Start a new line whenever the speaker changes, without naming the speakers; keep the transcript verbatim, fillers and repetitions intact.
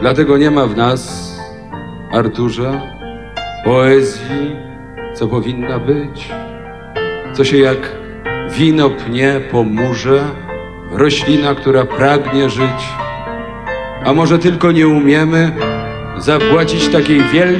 Dlatego nie ma w nas, Arturze, poezji, co powinna być, co się jak wino pnie po murze, roślina, która pragnie żyć. A może tylko nie umiemy zapłacić takiej wielkiej